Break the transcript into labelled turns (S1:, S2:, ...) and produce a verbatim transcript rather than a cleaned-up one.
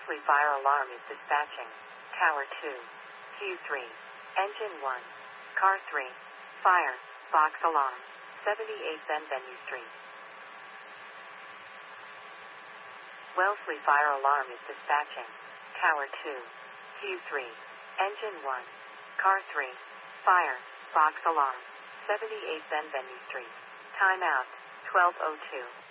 S1: Wellesley Fire Alarm is dispatching. Tower two. Q three. Engine one. Car three. Fire. Box alarm. seventy-eight Benvenue Street. Wellesley Fire Alarm is dispatching. Tower two. Q three. Engine one. Car three. Fire. Box alarm. seventy-eight Benvenue Street. Timeout. twelve oh two.